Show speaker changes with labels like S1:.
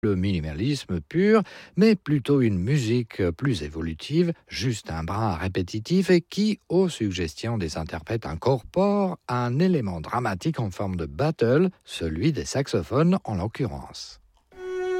S1: le minimalisme pur, mais plutôt une musique plus évolutive, juste un brin répétitif et qui, aux suggestions des interprètes, incorpore un élément dramatique en forme de battle, celui des saxophones en l'occurrence.